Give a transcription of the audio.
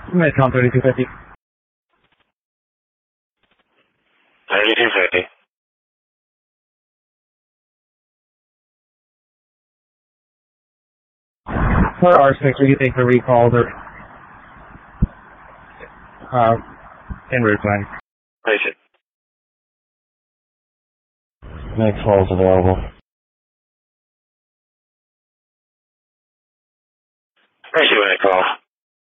Midcom 3250. 3250. For R6, what do you think the recalls are en route plan? Place it. Next call is available. Place it when I call.